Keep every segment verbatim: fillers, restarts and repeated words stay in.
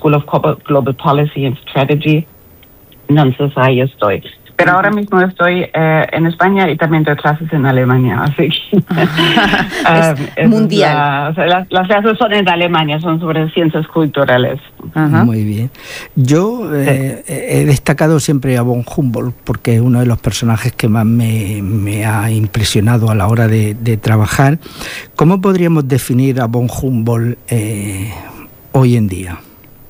School of Global Policy and Strategy. Entonces ahí estoy. Pero ahora mismo estoy eh, en España y también doy clases en Alemania, así que es uh, mundial. La, o sea, las, las clases son en Alemania, son sobre ciencias culturales. Ajá. Muy bien. Yo eh, sí. he destacado siempre a von Humboldt porque es uno de los personajes que más me, me ha impresionado a la hora de, de trabajar. ¿Cómo podríamos definir a von Humboldt eh, hoy en día?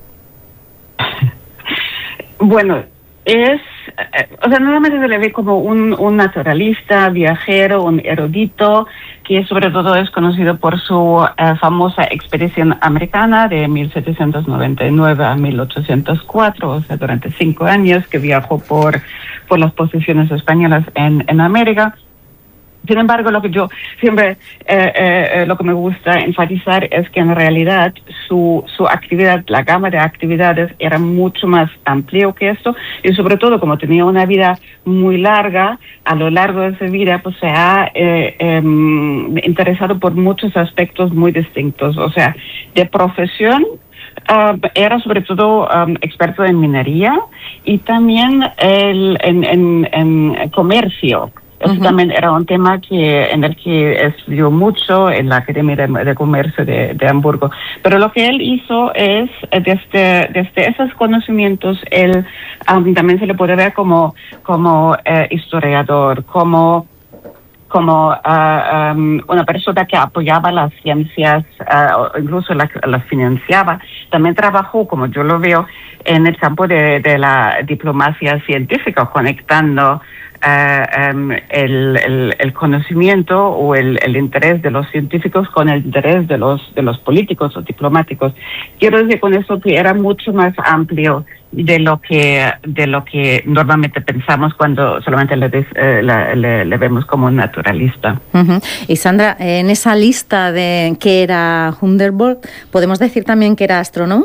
Bueno, es, o sea, normalmente se le ve como un, un naturalista, viajero, un erudito, que sobre todo es conocido por su eh, famosa expedición americana de mil setecientos noventa y nueve a mil ochocientos cuatro, o sea, durante cinco años que viajó por, por las posiciones españolas en, en América. Sin embargo, lo que yo siempre, eh, eh, lo que me gusta enfatizar es que en realidad su, su actividad, la gama de actividades era mucho más amplio que esto, y sobre todo como tenía una vida muy larga, a lo largo de esa vida pues se ha eh, eh, interesado por muchos aspectos muy distintos. O sea, de profesión, Uh, era sobre todo um, experto en minería y también el, en, en, en comercio. Eso uh-huh. también era un tema que en el que estudió mucho en la Academia de, de Comercio de, de Hamburgo. Pero lo que él hizo es, desde, desde esos conocimientos, él um, también se le puede ver como, como eh, historiador, como como uh, um, una persona que apoyaba las ciencias, uh, incluso las la financiaba. También trabajó, como yo lo veo, en el campo de, de la diplomacia científica, conectando uh, um, el, el, el conocimiento o el, el interés de los científicos con el interés de los, de los políticos o diplomáticos. Quiero decir con eso que era mucho más amplio de lo que de lo que normalmente pensamos cuando solamente le, eh, le, le, le vemos como un naturalista. Uh-huh. Y Sandra, en esa lista de que era Humboldt, ¿podemos decir también que era astrónomo?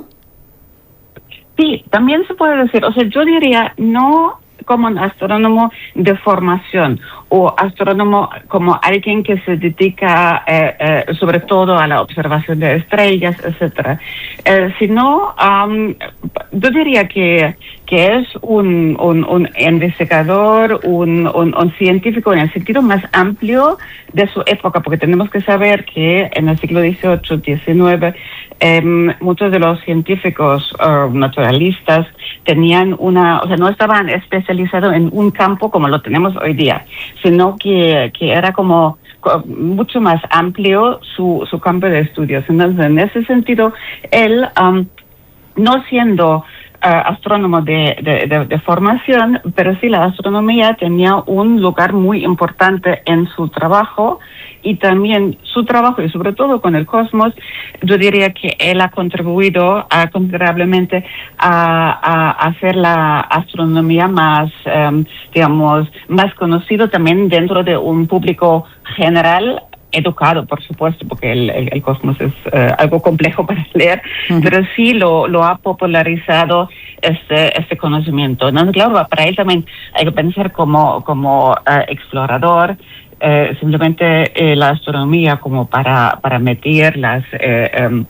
Sí, también se puede decir. O sea, yo diría no como un astrónomo de formación o astrónomo como alguien que se dedica eh, eh, sobre todo a la observación de estrellas, etcétera, eh, sino um, yo diría que que es un, un, un investigador, un, un, un científico en el sentido más amplio de su época, porque tenemos que saber que en el siglo dieciocho, diecinueve, eh, muchos de los científicos uh, naturalistas tenían una, o sea, no estaban especializados en un campo como lo tenemos hoy día, sino que, que era como mucho más amplio su, su campo de estudios. Entonces, en ese sentido, él, um, no siendo Uh, astrónomo de, de, de, de formación, pero sí la astronomía tenía un lugar muy importante en su trabajo y también su trabajo y sobre todo con el cosmos, yo diría que él ha contribuido uh, considerablemente a, a, a hacer la astronomía más, um, digamos, más conocido también dentro de un público general, educado, por supuesto, porque el, el, el cosmos es uh, algo complejo para leer, uh-huh. pero sí lo, lo ha popularizado este, este conocimiento. No, claro, para él también hay que pensar como, como uh, explorador, eh, simplemente eh, la astronomía como para, para medir las... Eh, um,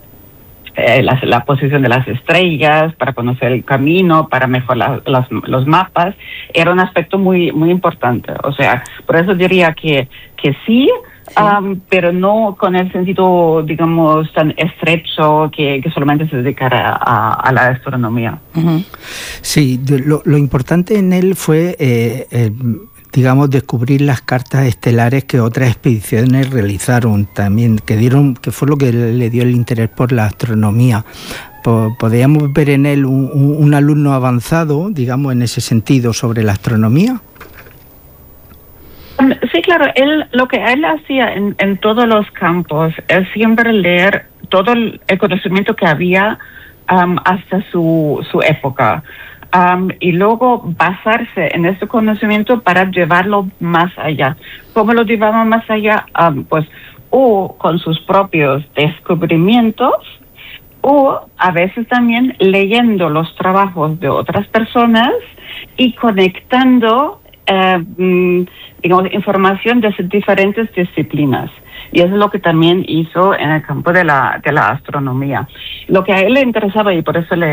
Eh, la, la posición de las estrellas, para conocer el camino, para mejorar las, los mapas, era un aspecto muy muy importante. O sea, por eso diría que, que sí, sí. Um, pero no con el sentido, digamos, tan estrecho que, que solamente se dedicara a, a la astronomía. Uh-huh. Sí, lo, lo importante en él fue... Eh, eh, digamos, descubrir las cartas estelares que otras expediciones realizaron también, que dieron, que fue lo que le dio el interés por la astronomía. ¿Podríamos ver en él un, un alumno avanzado, digamos, en ese sentido, sobre la astronomía? Sí, claro, él lo que él hacía en, en todos los campos es siempre leer todo el, el conocimiento que había um, hasta su, su época. Um, y luego basarse en ese conocimiento para llevarlo más allá. ¿Cómo lo llevaba más allá? Um, pues o con sus propios descubrimientos o a veces también leyendo los trabajos de otras personas y conectando eh, digamos, información de diferentes disciplinas. Y eso es lo que también hizo en el campo de la, de la astronomía. Lo que a él le interesaba, y por eso le